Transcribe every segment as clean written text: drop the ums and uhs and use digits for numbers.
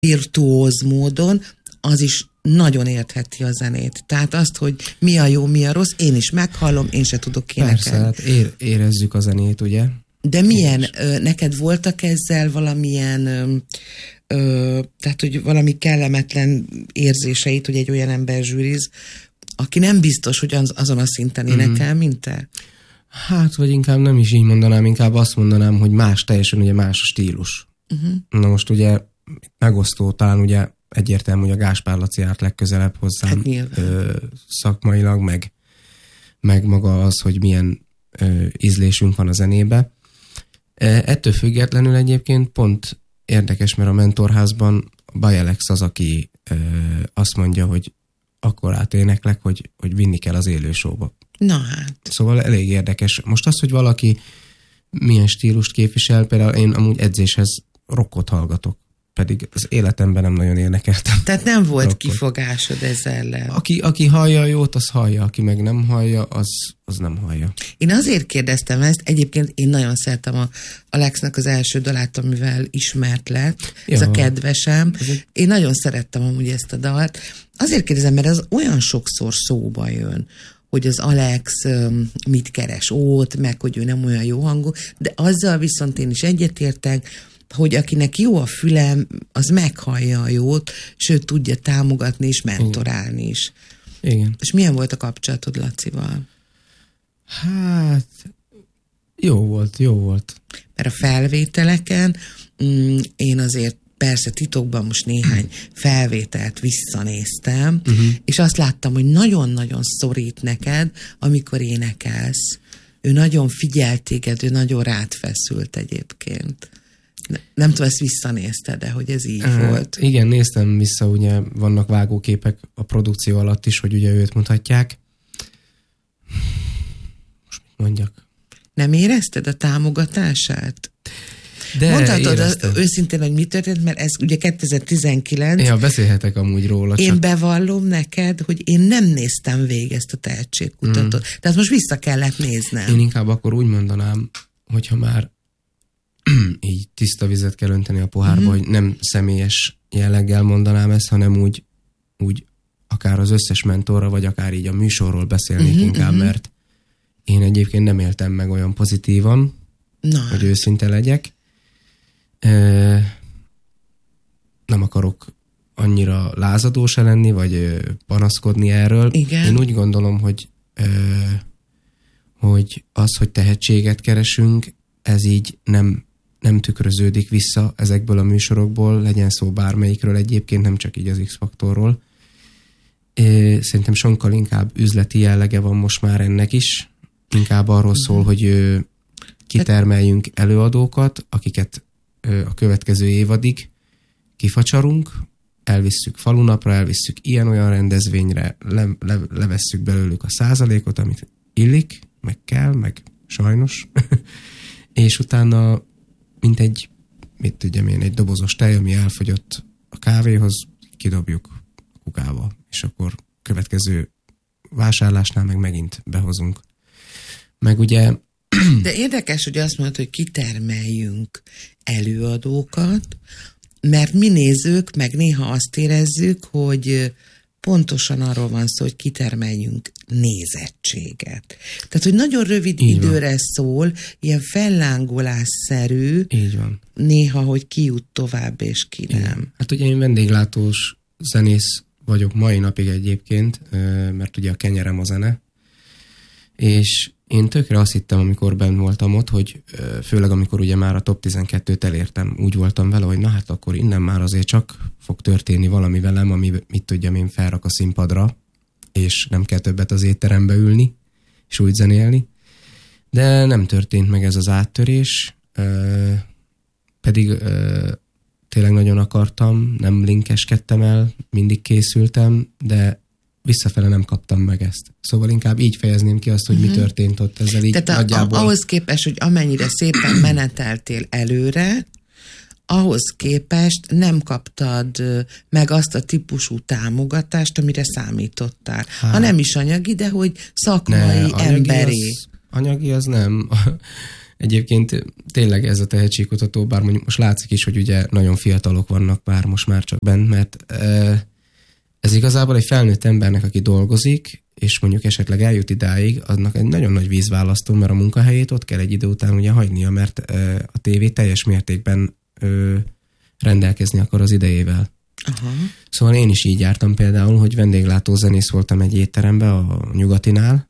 virtuóz módon, az is nagyon értheti a zenét. Tehát azt, hogy mi a jó, mi a rossz, én is meghallom, én se tudok énekelni. Persze, hát érezzük a zenét, ugye? De milyen, neked voltak ezzel valamilyen, tehát, hogy valami kellemetlen érzéseit, hogy egy olyan ember zsűriz, aki nem biztos, hogy azon a szinten énekel, mint te? Hát, vagy inkább nem is így mondanám, inkább azt mondanám, hogy teljesen ugye más a stílus. Na most ugye megosztó, talán ugye egyértelmű, hogy a Gáspár Laci állt legközelebb hozzám szakmailag, meg maga az, hogy milyen ízlésünk van a zenébe. Ettől függetlenül egyébként pont érdekes, mert a Mentorházban Baj Alex az, aki azt mondja, hogy akkor áténeklek, hogy vinni kell az élő showba. Na hát. Szóval elég érdekes. Most az, hogy valaki milyen stílust képvisel, például én amúgy edzéshez rockot hallgatok, pedig az életemben nem nagyon énekeltem. Tehát nem volt rockot. Kifogásod ezzel ellen? Aki hallja a jót, az hallja, aki meg nem hallja, az nem hallja. Én azért kérdeztem ezt, egyébként én nagyon szeretem a Alexnak az első dalát, amivel ismert lett, ez a Kedvesem. Én nagyon szerettem amúgy ezt a dalt. Azért kérdezem, mert az olyan sokszor szóba jön, hogy az Alex mit keres ott, meg hogy ő nem olyan jó hangú, de azzal viszont én is egyetértek, hogy akinek jó a fülem, az meghallja a jót, sőt tudja támogatni és mentorálni is. Igen. És milyen volt a kapcsolatod Lacival? Hát, jó volt. Mert a felvételeken én azért persze titokban most néhány felvételt visszanéztem, és azt láttam, hogy nagyon-nagyon szorít neked, amikor énekelsz. Ő nagyon figyelt téged, ő nagyon rád feszült egyébként. Nem tudom, ezt visszanézted, de hogy ez így volt. Igen, néztem vissza, ugye vannak vágóképek a produkció alatt is, hogy ugye őt mutatják. Most mit mondjak? Nem érezted a támogatását? De mondhatod őszintén, hogy mi történt, mert ez ugye 2019. Ja, beszélhetek amúgy róla. Én bevallom neked, hogy én nem néztem végig ezt a tehetségkutatót. Tehát most vissza kellett néznem. Én inkább akkor úgy mondanám, hogyha már így tiszta vizet kell önteni a pohárba, hogy nem személyes jelleggel mondanám ezt, hanem úgy akár az összes mentorra, vagy akár így a műsorról beszélnék inkább, mert én egyébként nem éltem meg olyan pozitívan, hogy őszinte legyek. Nem akarok annyira lázadó se lenni, vagy panaszkodni erről. Igen. Én úgy gondolom, hogy az, hogy tehetséget keresünk, ez így nem tükröződik vissza ezekből a műsorokból, legyen szó bármelyikről egyébként, nem csak így az X-faktorról. Szerintem sokkal inkább üzleti jellege van most már ennek is. Inkább arról szól, hogy kitermeljünk előadókat, akiket a következő évadig kifacsarunk, elvisszük falunapra, elvisszük ilyen-olyan rendezvényre, levesszük belőlük a százalékot, amit illik, meg kell, meg sajnos, és utána mint egy dobozos tej, ami elfogyott a kávéhoz, kidobjuk a kukába, és akkor következő vásárlásnál meg megint behozunk. Meg ugye... De érdekes, hogy azt mondod, hogy kitermeljünk előadókat, mert mi nézők meg néha azt érezzük, hogy pontosan arról van szó, hogy kitermeljünk nézettséget. Tehát, hogy nagyon rövid időre szól, ilyen fellángolásszerű, így van. Néha, hogy ki jut tovább, és ki nem. Igen. Hát ugye én vendéglátós zenész vagyok mai napig egyébként, mert ugye a kenyerem a zene, és én tökre azt hittem, amikor benn voltam ott, hogy főleg amikor ugye már a top 12-t elértem, úgy voltam vele, hogy na hát akkor innen már azért csak fog történni valami velem, ami mit tudjam én felrak a színpadra, és nem kell többet az étterembe ülni, és úgy zenélni. De nem történt meg ez az áttörés, pedig tényleg nagyon akartam, nem linkeskedtem el, mindig készültem, de visszafele nem kaptam meg ezt. Szóval inkább így fejezném ki azt, hogy mi történt ott ezzel így tehát nagyjából. Ahhoz képest, hogy amennyire szépen meneteltél előre, ahhoz képest nem kaptad meg azt a típusú támogatást, amire számítottál. Ha nem is anyagi, de hogy szakmai, emberi. Anyagi az nem. Egyébként tényleg ez a tehetségkutató, bár mondjuk most látszik is, hogy ugye nagyon fiatalok vannak bár most már csak bent, mert ez igazából egy felnőtt embernek, aki dolgozik, és mondjuk esetleg eljut idáig, aznak egy nagyon nagy vízválasztó, mert a munkahelyét ott kell egy idő után ugye hagynia, mert a tévé teljes mértékben rendelkezni akar az idejével. Aha. Szóval én is így jártam például, hogy vendéglátó zenész voltam egy étteremben, a Nyugatinál,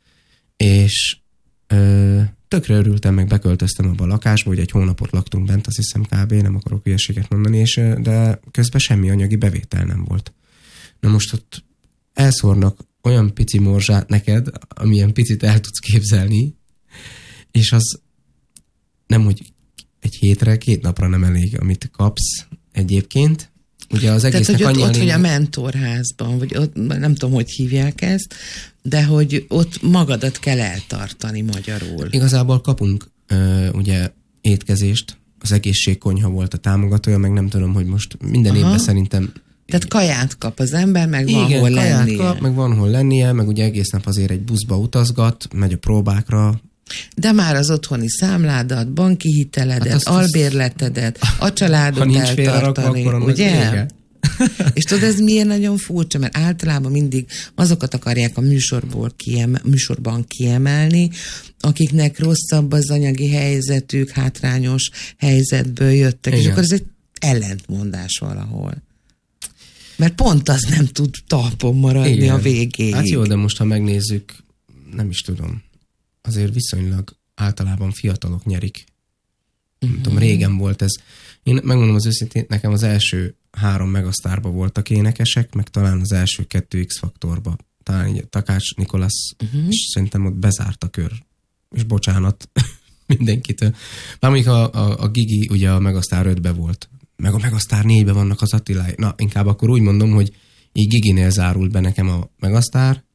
és tökre örültem, meg beköltöztem abba a lakásba, hogy egy hónapot laktunk bent, azt hiszem kb. Nem akarok hülyeséget mondani, de közben semmi anyagi bevétel nem volt. Na most ott elszórnak olyan pici morzsát neked, amilyen picit el tudsz képzelni, és az nem, hogy egy hétre, 2 napra nem elég, amit kapsz egyébként. Ugye az egésznek tehát, hogy ott hogy a mentorházban, vagy ott, nem tudom, hogy hívják ezt, de hogy ott magadat kell eltartani magyarul. Igazából kapunk ugye étkezést, az egészségkonyha volt a támogatója, meg nem tudom, hogy most minden évben szerintem... Tehát kaját kap az ember, meg van igen, hol kaját lennie. Kap, meg van hol lennie, meg ugye egész nap azért egy buszba utazgat, megy a próbákra. De már az otthoni számládat, banki hiteledet, albérletedet, a családot eltartani, ugye? És tudod, ez milyen nagyon furcsa, mert általában mindig azokat akarják a műsorban kiemelni, akiknek rosszabb az anyagi helyzetük, hátrányos helyzetből jöttek. Igen. És akkor ez egy ellentmondás valahol. Mert pont az nem tud talpon maradni igen. A végéig. Hát jó, de most ha megnézzük, nem is tudom, azért viszonylag általában fiatalok nyerik. Nem tudom, régen volt ez. Én megmondom az őszintén, nekem az első 3 Megasztárba voltak énekesek, meg talán az első 2 X-faktorba. Talán így Takács Nikolasz, és szerintem ott bezárt a kör. És bocsánat mindenkitől. Bár mondjuk a Gigi ugye a Megasztár 5-be volt, meg a Megasztár 4-be vannak az Attilái. Na, inkább akkor úgy mondom, hogy így Giginél zárult be nekem a Megasztár,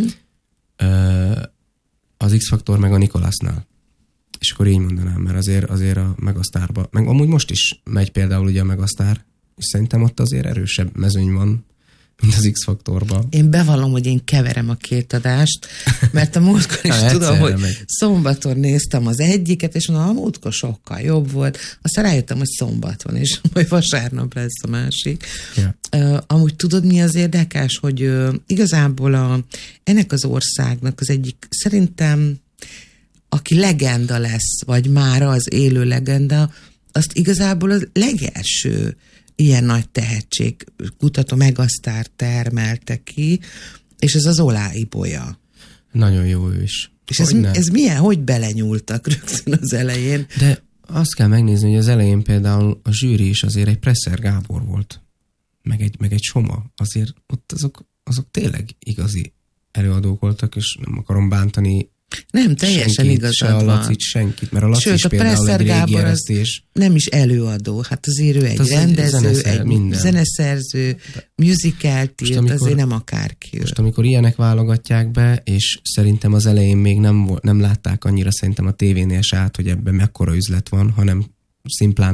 az X-faktor meg a Nikolasznál. És akkor így mondanám, mert azért a Megasztárba, meg amúgy most is megy például ugye a Megasztár, és szerintem ott azért erősebb mezőny van, mint az X-faktorban. Én bevallom, hogy én keverem a 2 adást, mert a múltkor is tudom, hogy szombaton néztem az egyiket, és mondom, a múltkor sokkal jobb volt. Aztán rájöttem, hogy szombat van, és majd vasárnap lesz a másik. Ja. Amúgy tudod, mi az érdekes, hogy igazából ennek az országnak az egyik, szerintem aki legenda lesz, vagy már az élő legenda, azt igazából a legelső ilyen nagy tehetségkutató Megasztár termelte ki, és ez az Olá Ibolya. Nagyon jó ő is. És ez milyen, hogy belenyúltak rögtön az elején? De azt kell megnézni, hogy az elején például a zsűri is azért egy Presser Gábor volt, meg egy Soma. Azért ott azok tényleg igazi előadók voltak, és nem akarom bántani nem, teljesen senkit, igazad van. Se a Lacit, senkit, mert a Laci is például egy régi eresztés. Nem is előadó, hát azért ő egy rendező, egy zeneszerző, musicalt írt, azért nem akárki. Most amikor ilyenek válogatják be, és szerintem az elején még nem látták annyira szerintem a tévénél se át, hogy ebben mekkora üzlet van, hanem szimplán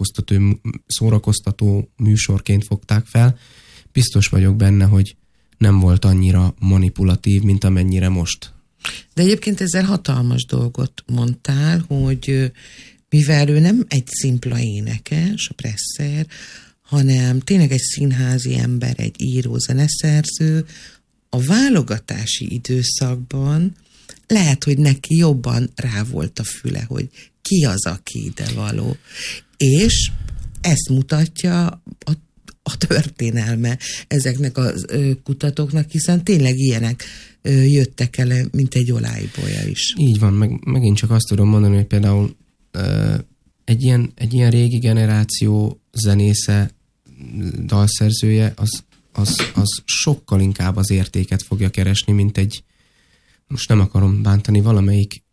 szórakoztató műsorként fogták fel. Biztos vagyok benne, hogy nem volt annyira manipulatív, mint amennyire most. De egyébként ezzel hatalmas dolgot mondtál, hogy mivel ő nem egy szimpla énekes, a Presser, hanem tényleg egy színházi ember, egy író, zeneszerző, a válogatási időszakban lehet, hogy neki jobban rá volt a füle, hogy ki az, aki ide való. És ezt mutatja a történelme ezeknek a kutatóknak, hiszen tényleg ilyenek jöttek el, mint egy Olá Ibolya is. Így van, megint csak azt tudom mondani, hogy például egy ilyen régi generáció zenésze, dalszerzője, az sokkal inkább az értéket fogja keresni, mint egy, most nem akarom bántani, valamelyik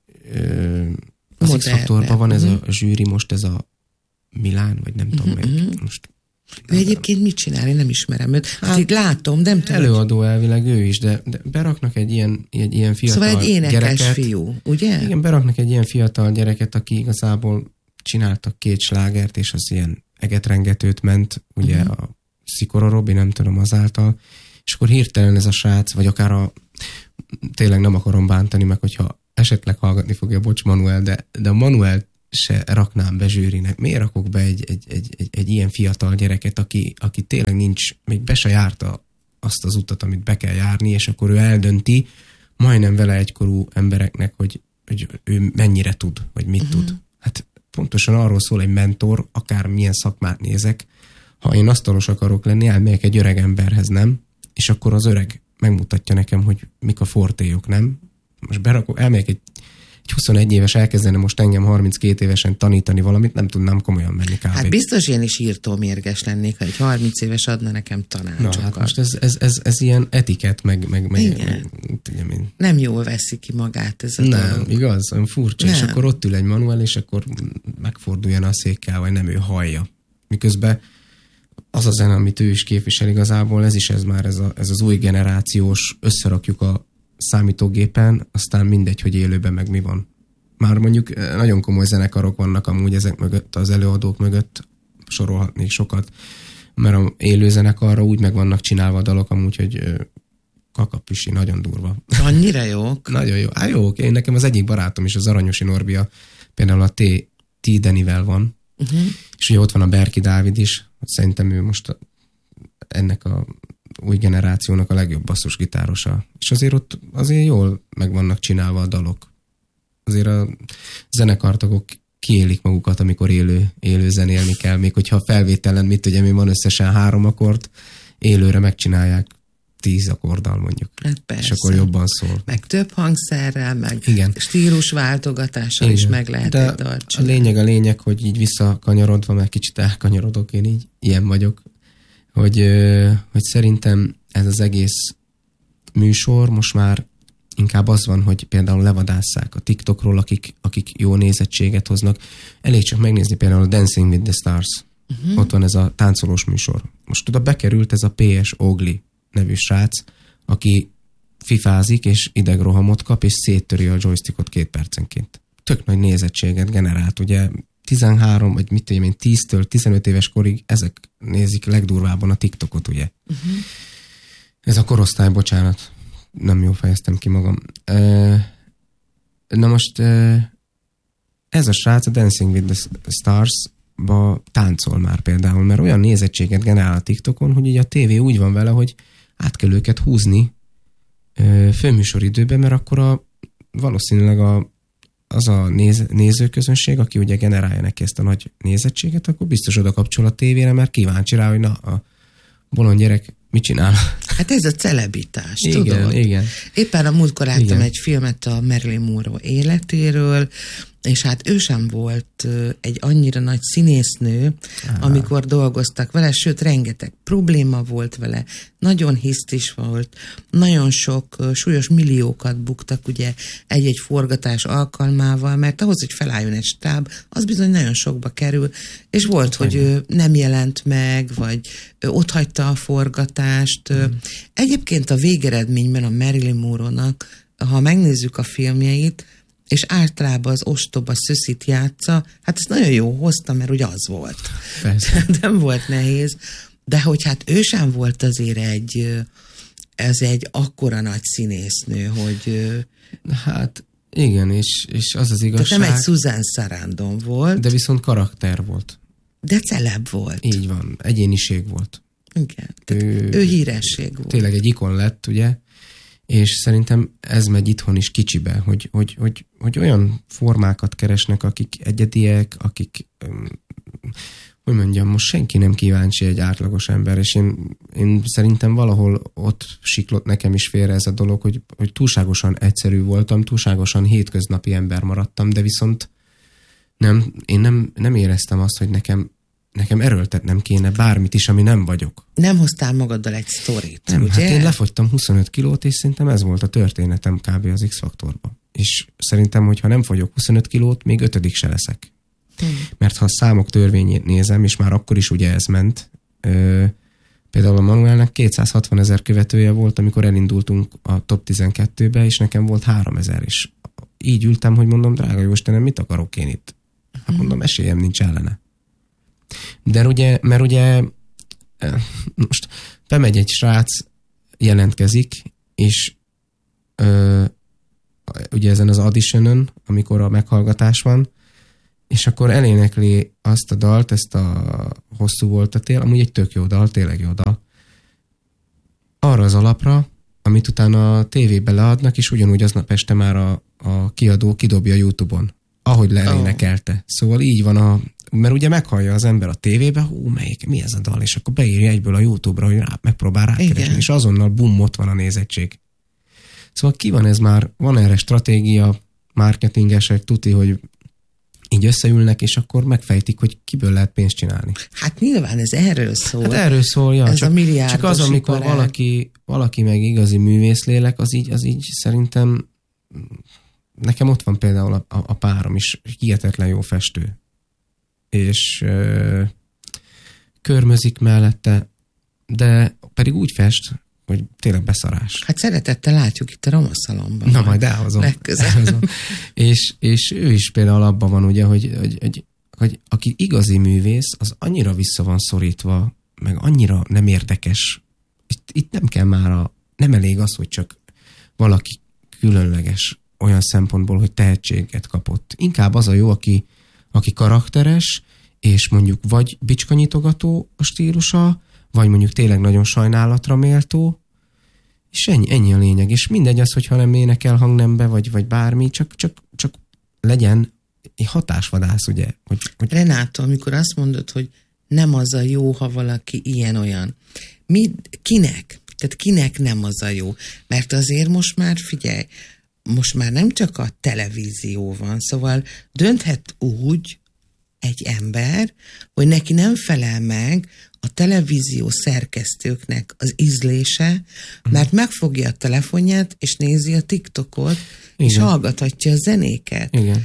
az X-faktorban van ez a zsűri, most ez a Milán, vagy nem tudom melyik, most ő egyébként mit csinál? Én nem ismerem őt. Hát így látom, nem tudom. Előadó elvileg ő is, de beraknak egy ilyen fiatal szóval egy énekes gyereket, fiú, ugye? Igen, beraknak egy ilyen fiatal gyereket, aki igazából csináltak 2 slágert, és az ilyen egetrengetőt ment, ugye a Szikora Robi, nem tudom és akkor hirtelen ez a srác, vagy akár tényleg nem akarom bántani meg, hogyha esetleg hallgatni fogja, bocs Manuel, de a Manuel se raknám be zsűrinek. Miért rakok be egy ilyen fiatal gyereket, aki tényleg nincs, még be se járta azt az utat, amit be kell járni, és akkor ő eldönti majdnem vele egykorú embereknek, hogy ő mennyire tud, vagy mit tud. Hát pontosan arról szól egy mentor, akár milyen szakmát nézek, ha én asztalos akarok lenni, elmegyek egy öreg emberhez, nem? És akkor az öreg megmutatja nekem, hogy mik a fortéjok, nem? Most elmegyek egy 21 éves elkezdene most engem 32 évesen tanítani valamit, nem tudnám komolyan menni kb. Hát biztos én is írtómérges lennék, ha egy 30 éves adna nekem tanácsokat. Na, hát most ez ilyen etikett, meg nem jól veszi ki magát ez a dolog. Nem, igaz? Olyan furcsa. Nem. És akkor ott ül egy Manuel, és akkor megforduljon a székkel, vagy nem ő hallja. Miközben az a zene, amit ő is képvisel igazából, ez az új generációs, összerakjuk a számítógépen, aztán mindegy, hogy élőben meg mi van. Már mondjuk nagyon komoly zenekarok vannak amúgy ezek mögött, az előadók mögött, sorolhatnék sokat, mert az élő zenekarra úgy meg vannak csinálva a dalok amúgy, hogy kakapüsi, nagyon durva. Annyira jók? Nagyon jó. Jók. Én nekem az egyik barátom is, az Aranyosi Norbia, például a T. Denivel van, és ugye ott van a Berki Dávid is, szerintem ő most ennek a új generációnak a legjobb basszusgitárosa. És azért ott azért jól meg vannak csinálva a dalok. Azért a zenekartagok kiélik magukat, amikor élő zenélni kell. Még hogyha a felvételen, mit ugye, mi van összesen 3 akkord, élőre megcsinálják 10 akkorddal mondjuk. Hát persze. És akkor jobban szól. Meg több hangszerrel, meg stílusváltogatással is meg lehet de egy dalt csinálni. A lényeg, hogy így visszakanyarodva, mert kicsit elkanyarodok, én így ilyen vagyok, hogy szerintem ez az egész műsor most már inkább az van, hogy például levadásszák a TikTokról, akik jó nézettséget hoznak. Elég csak megnézni például a Dancing with the Stars. Ott van ez a táncolós műsor. Most oda bekerült ez a PS Ogli nevű srác, aki fifázik, és idegrohamot kap, és széttöri a joystickot 2 percenként. Tök nagy nézettséget generált, ugye 13, vagy mit tudom én, 10-től 15 éves korig ezek nézik legdurvábban a TikTokot, ugye. Ez a korosztály, bocsánat, nem jól fejeztem ki magam. Na most ez a srác a Dancing with the Stars-ba táncol már például, mert olyan nézettséget generál a TikTokon, hogy ugye a tévé úgy van vele, hogy át kell őket húzni főműsoridőben, mert akkor valószínűleg az a nézőközönség, aki ugye generálja neki ezt a nagy nézettséget, akkor biztos oda kapcsol a tévére, mert kíváncsi rá, hogy na, a bolond gyerek mit csinál. Hát ez a celebitás, igen, tudod? Igen. Éppen a múltkor láttam egy filmet a Marilyn Monroe életéről, és hát ő sem volt egy annyira nagy színésznő, amikor dolgoztak vele, sőt, rengeteg probléma volt vele, nagyon hisztis volt, nagyon sok súlyos milliókat buktak ugye egy-egy forgatás alkalmával, mert ahhoz, hogy felálljon egy stáb, az bizony nagyon sokba kerül, és volt, hogy ő nem jelent meg, vagy otthagyta a forgatást. Egyébként a végeredményben a Marilyn Monroe-nak, ha megnézzük a filmjeit, és általában az ostoba szöszit játsza, hát ez nagyon jó hozta, mert ugye az volt. Nem volt nehéz, de hogy hát ő sem volt azért ez egy akkora nagy színésznő, hogy... Hát igen, és az az igazság... Tehát nem egy Susan Sarandon volt. De viszont karakter volt. De celeb volt. Így van, egyéniség volt. Igen, ő híresség volt. Tényleg egy ikon lett, ugye? És szerintem ez megy itthon is kicsibe, hogy olyan formákat keresnek, akik egyediek, akik, hogy mondjam, most senki nem kíváncsi egy átlagos ember, és én szerintem valahol ott siklott nekem is félre ez a dolog, hogy túlságosan egyszerű voltam, túlságosan hétköznapi ember maradtam, de viszont én nem éreztem azt, hogy nekem erőltetnem kéne bármit is, ami nem vagyok. Nem hoztál magaddal egy sztorit, nem, ugye? Hát én lefogytam 25 kilót, és szerintem ez volt a történetem kb. Az X-faktorban. És szerintem, hogyha nem fogyok 25 kilót, még 5. se leszek. Mert ha a számok törvényét nézem, és már akkor is ugye ez ment, például a Manuelnek 260 000 követője volt, amikor elindultunk a top 12-be, és nekem volt 3000, és így ültem, hogy mondom, drága Jóstenem, mit akarok én itt? Hát mondom, esélyem nincs ellene. De mert ugye most bemegy egy srác, jelentkezik, és ugye ezen az auditionön, amikor a meghallgatás van, és akkor elénekli azt a dalt, ezt a Hosszú volt a tél, amúgy egy tök jó dal, tényleg jó dal. Arra az alapra, amit utána a tévébe leadnak, és ugyanúgy aznap este már a kiadó kidobja YouTube-on, ahogy leénekelte. Szóval így van mert ugye meghallja az ember a tévébe, mi ez a dal, és akkor beírja egyből a YouTube-ra, hogy megpróbál rákeresni, és azonnal bum, ott van a nézettség. Szóval ki van ez már, van erre stratégia, marketingesek, tuti, hogy így összeülnek, és akkor megfejtik, hogy kiből lehet pénzt csinálni. Hát nyilván ez erről szól. Hát erről szól, ja. Ez a milliárdos csak az, amikor valaki meg igazi művészlélek, az így szerintem nekem ott van például a párom is, hihetetlen jó festő. És körmözik mellette, de pedig úgy fest, hogy tényleg beszarás. Hát szeretettel látjuk itt a Romaszalomban. Na majd elhozom. És ő is például abban van ugye, hogy aki igazi művész, az annyira vissza van szorítva, meg annyira nem érdekes. Itt nem kell már nem elég az, hogy csak valaki különleges olyan szempontból, hogy tehetséget kapott. Inkább az a jó, aki karakteres, és mondjuk vagy bicskanyitogató a stílusa, vagy mondjuk tényleg nagyon sajnálatra méltó, és ennyi a lényeg. És mindegy az, hogyha nem énekel hangnembe, vagy bármi, csak legyen egy hatásvadász, ugye. Hogy... Renátó, amikor azt mondod, hogy nem az a jó, ha valaki ilyen-olyan. Kinek? Tehát kinek nem az a jó? Mert azért most már, figyelj, most már nem csak a televízió van, szóval dönthet úgy egy ember, hogy neki nem felel meg a televízió szerkesztőknek az ízlése, mert megfogja a telefonját, és nézi a TikTokot, igen, és hallgathatja a zenéket. Igen.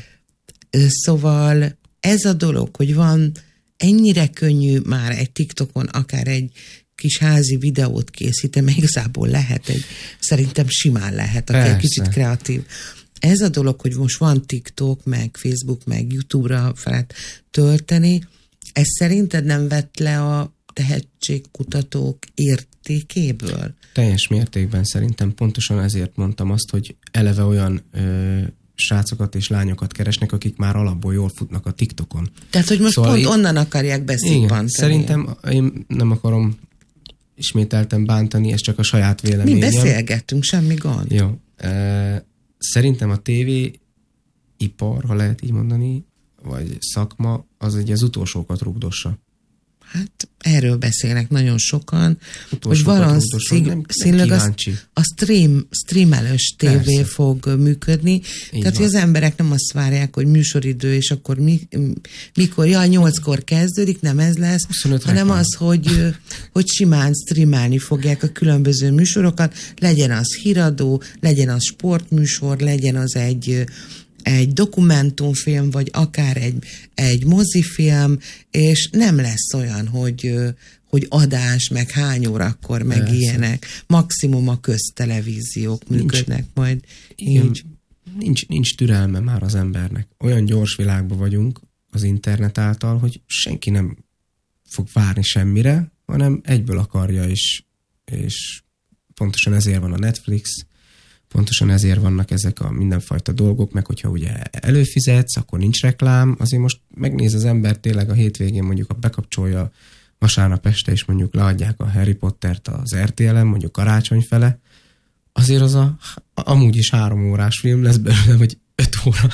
Szóval ez a dolog, hogy van ennyire könnyű már egy TikTokon akár egy kis házi videót készíteni, mert igazából szerintem simán lehet, aki egy kicsit kreatív. Ez a dolog, hogy most van TikTok, meg Facebook, meg YouTube-ra felett tölteni, ez szerinted nem vett le a tehetségkutatók értékéből? Teljes mértékben szerintem, pontosan ezért mondtam azt, hogy eleve olyan srácokat és lányokat keresnek, akik már alapból jól futnak a TikTokon. Tehát, hogy most pont onnan akarják beszippantani. Szerintem én nem akarom ismételten bántani, ez csak a saját véleményem. Mi beszélgettünk, semmi gond. Jó. Szerintem a TV-ipar, ha lehet így mondani, vagy szakma, az egy az utolsókat rugdossa. Hát erről beszélnek nagyon sokan, hogy valószínűleg a streamelős tévé fog működni. Így tehát, van. Hogy az emberek nem azt várják, hogy műsoridő, és akkor mikor, 8-kor kezdődik, nem ez lesz, hanem az, hogy simán streamelni fogják a különböző műsorokat, legyen az híradó, legyen az sportműsor, legyen az egy dokumentumfilm, vagy akár egy mozifilm, és nem lesz olyan, hogy adás, meg hány órakor, meg ilyenek. Maximum a köztelevíziók működnek majd így. Nincs türelme már az embernek. Olyan gyors világban vagyunk az internet által, hogy senki nem fog várni semmire, hanem egyből akarja, és pontosan ezért van a Netflix, pontosan ezért vannak ezek a mindenfajta dolgok, meg hogyha ugye előfizetsz, akkor nincs reklám, azért most megnéz az ember tényleg a hétvégén, mondjuk bekapcsolja vasárnap este, és mondjuk leadják a Harry Pottert az RTL-en, mondjuk karácsony fele, azért az amúgy is 3 órás film lesz belőle, vagy 5 óra.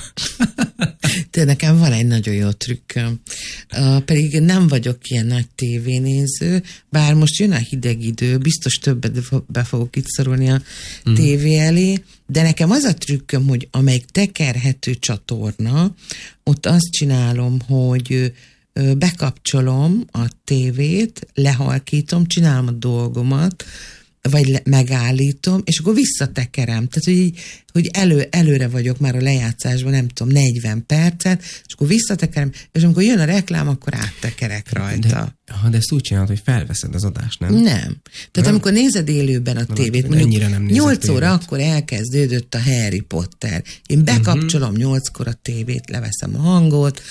De nekem van egy nagyon jó trükköm. Pedig nem vagyok ilyen nagy tévénéző, bár most jön a hideg idő, biztos többet be fogok itt szorulni a tévé elé, de nekem az a trükköm, hogy amelyik tekerhető csatorna, ott azt csinálom, hogy bekapcsolom a tévét, lehalkítom, csinálom a dolgomat, vagy megállítom, és akkor visszatekerem. Tehát, hogy előre vagyok már a lejátszásban, nem tudom, 40 percet, és akkor visszatekerem, és amikor jön a reklám, akkor áttekerek rajta. De ezt úgy csinálod, hogy felveszed az adást, nem? Nem. Tehát amikor nézed élőben a tévét, mondjuk 8 óra, akkor elkezdődött a Harry Potter. Én bekapcsolom 8-kor a tévét, leveszem a hangot,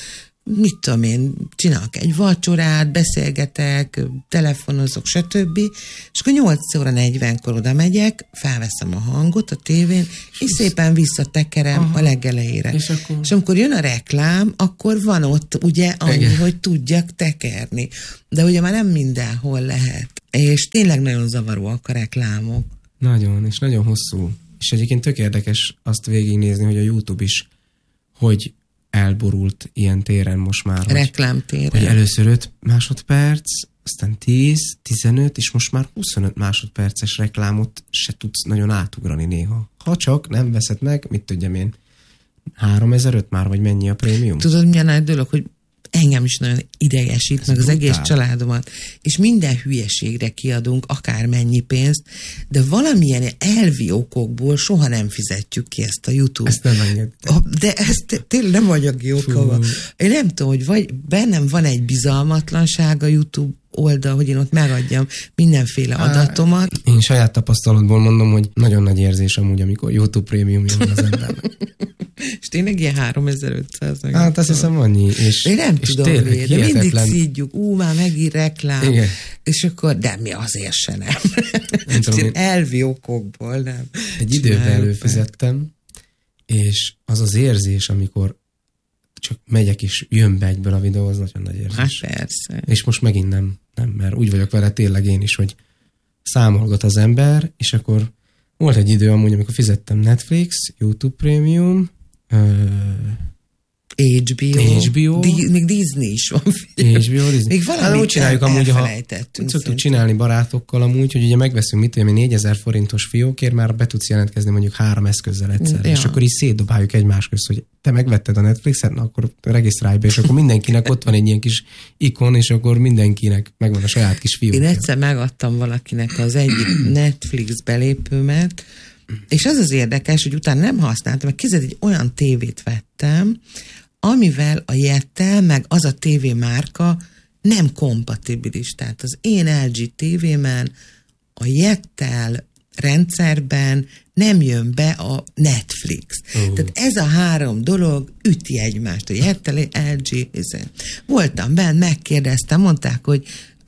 mit tudom én, csinálok egy vacsorát, beszélgetek, telefonozok, stb. És akkor 8 óra 40-kor oda megyek, felveszem a hangot a tévén, és szépen visszatekerem a legelejére. És amikor jön a reklám, akkor van ott ugye annyi, hogy tudjak tekerni. De ugye már nem mindenhol lehet. És tényleg nagyon zavaróak a reklámok. Nagyon, és nagyon hosszú. És egyébként tök érdekes azt végignézni, hogy a YouTube is hogy elborult ilyen téren most már. Reklámtéren. Hogy először 5 másodperc, aztán 10, 15, és most már 25 másodperces reklámot se tudsz nagyon átugrani néha. Ha csak nem veszed meg, mit tudjam én, 3005 már, vagy mennyi a prémium? Tudod, milyen nagy dolog, hogy engem is nagyon idegesít, meg az egész családomat, és minden hülyeségre kiadunk akármennyi pénzt, de valamilyen elvi okokból soha nem fizetjük ki ezt a YouTube. Ezt nem engedtem. De ez tényleg nem anyagi oka van. Én nem tudom, hogy vagy bennem van egy bizalmatlanság a YouTube oldal, hogy én ott megadjam mindenféle adatomat. Én saját tapasztalatból mondom, hogy nagyon nagy érzés amúgy, amikor YouTube prémium jön az embernek. És tényleg ilyen 3500 meg. Hát azt hiszem annyi. És, én nem és tudom miért, de mindig szídjuk, már megír reklám. Igen. És akkor, de mi azért se nem. Elvi okokból nem. Egy időben előfizettem, és az az érzés, amikor csak megyek, és jön be egyből a videó, az nagyon nagy érzés. Hát persze. És most megint nem, mert úgy vagyok vele tényleg én is, hogy számolgat az ember, és akkor volt egy idő amúgy, amikor fizettem Netflix, YouTube Premium, HBO. Még Disney is van. HBO, Disney. Még valamit úgy csináljuk amúgy, szoktuk csinálni barátokkal amúgy, hogy ugye megveszünk, mit tudom, 4000 forintos fiókért, már be tudsz jelentkezni mondjuk 3 eszközzel egyszerre. És akkor így szétdobáljuk egymás közt, hogy te megvetted a Netflixet, na akkor regisztrálj be, és akkor mindenkinek ott van egy ilyen kis ikon, és akkor mindenkinek megvan a saját kis fiókja. Én egyszer megadtam valakinek az egyik Netflix belépőmet, és az érdekes, hogy utána nem használtam, mert kézzel egy olyan tévét vettem, amivel a Jettel, meg az a tévémárka nem kompatibilis. Tehát az én LG tévémen a Jettel rendszerben nem jön be a Netflix. Tehát ez a 3 dolog üti egymást. A Jettel, LG, voltam benne, megkérdeztem, mondták, hogy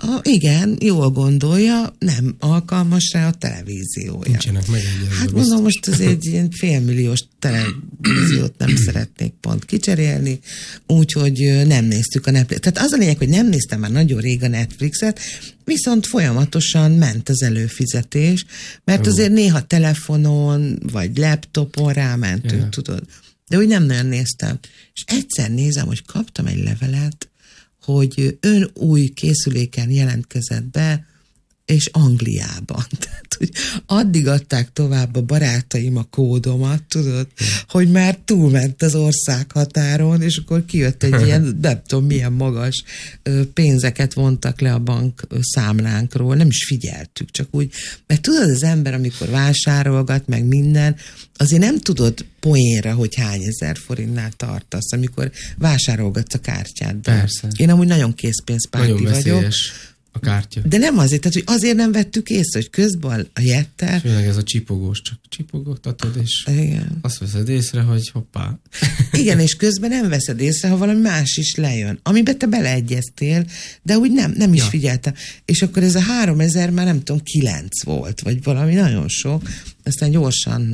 igen, jól gondolja, nem alkalmas rá a televíziója. Nincsenek meg hát mondom, most azért egy ilyen félmilliós televíziót nem szeretnék pont kicserélni, úgyhogy nem néztük a Netflix. Tehát az a lényeg, hogy nem néztem már nagyon rég a Netflixet, viszont folyamatosan ment az előfizetés, mert azért néha telefonon, vagy laptopon rámentünk, tudod. De úgy nem nagyon néztem. És egyszer nézem, hogy kaptam egy levelet, hogy ön új készüléken jelentkezett be, és Angliában. Tehát, hogy addig adták tovább a barátaim a kódomat, tudod, hogy már túlment az országhatáron, és akkor kijött egy ilyen, nem tudom milyen magas pénzeket vontak le a bank számlánkról, nem is figyeltük, csak úgy, mert tudod, az ember, amikor vásárolgat, meg minden, azért nem tudod poénra, hogy hány ezer forintnál tartasz, amikor vásárolgatsz a kártyádban. Persze. Én amúgy nagyon készpénzpárti vagyok. A kártya. De nem azért, tehát, hogy azért nem vettük észre, hogy közben a Jettel... Főleg ez a csipogós, csak csipogtatod, és igen. Azt veszed észre, hogy hoppá. Igen, és közben nem veszed észre, ha valami más is lejön, amiben te beleegyeztél, de úgy nem is figyeltem. És akkor ez a 3000 már nem tudom, 9 volt, vagy valami nagyon sok. Aztán gyorsan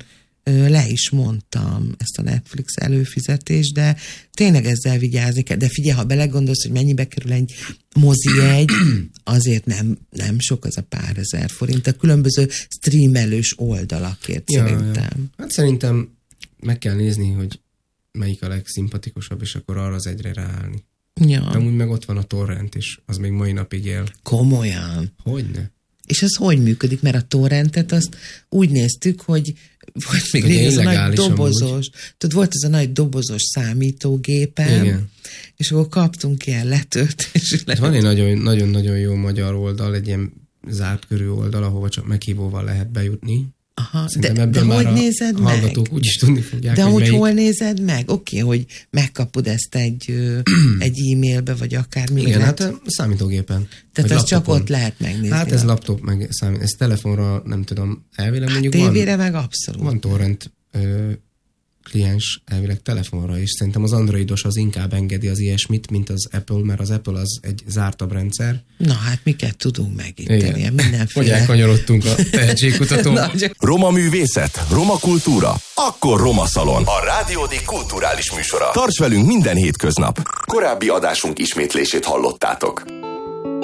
le is mondtam ezt a Netflix előfizetést, de tényleg ezzel vigyázni kell. De figyelj, ha belegondolsz, hogy mennyibe kerül egy mozijegy, azért nem sok az a pár ezer forint. A különböző streamelős oldalakért szerintem. Hát szerintem meg kell nézni, hogy melyik a legszimpatikusabb, és akkor arra az egyre ráállni. Ja. De amúgy meg ott van a torrent is, az még mai napig él. Komolyan? Hogyne? És az hogy működik? Mert a torrentet azt úgy néztük, hogy még ez a nagy dobozos, tudod, volt ez a nagy dobozos számítógépem, igen. És akkor kaptunk ilyen letöltés. Van egy nagyon-nagyon jó magyar oldal, egy ilyen zárt körű oldal, ahova csak meghívóval lehet bejutni. Aha, de hogy nézed meg? Hallgatók úgy is tudni fogják, de hogy hol nézed meg? Oké, hogy megkapod ezt egy e-mailbe, vagy akármi. Igen, hát a számítógépen. Tehát ezt csak ott lehet megnézni. Hát ez laptop, meg ez telefonra, nem tudom, elvileg mondjuk tévére meg abszolút. Van torrent kliens elvileg telefonra, és szerintem az androidos az inkább engedi az ilyesmit, mint az Apple, mert az Apple az egy zártabb rendszer. Na hát miket tudunk megíteni, mindenféle. Hogy elkanyarodtunk a tehetségkutatóba. Roma művészet, roma kultúra, akkor Roma Szalon. A Rádió D kulturális műsora. Tarts velünk minden hétköznap. Korábbi adásunk ismétlését hallottátok.